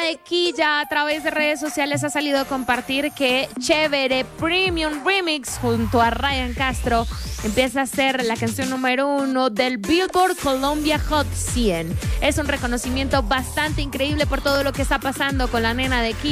de Quilla a través de redes sociales ha salido a compartir que Chévere Premium Remix junto a Ryan Castro empieza a ser la canción número 1 del Billboard Colombia Hot 100. Es un reconocimiento bastante increíble por todo lo que está pasando con la nena de Quilla.